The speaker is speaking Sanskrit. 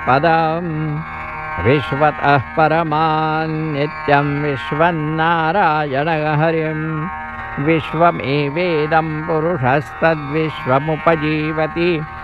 पदं विश्वतः परमान् नित्यं विश्वन्नारायणं हरिं विश्वमेवेदं पुरुषस्तद्विश्वमुपजीवति